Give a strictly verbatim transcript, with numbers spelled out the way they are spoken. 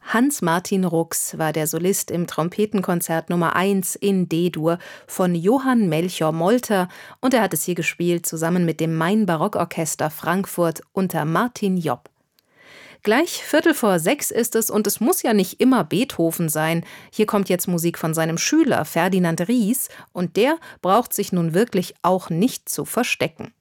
Hans-Martin Rux war der Solist im Trompetenkonzert Nummer eins in D-Dur von Johann Melchior Molter und er hat es hier gespielt zusammen mit dem Main-Barockorchester Frankfurt unter Martin Jopp. Gleich Viertel vor sechs ist es und es muss ja nicht immer Beethoven sein. Hier kommt jetzt Musik von seinem Schüler Ferdinand Ries und der braucht sich nun wirklich auch nicht zu verstecken.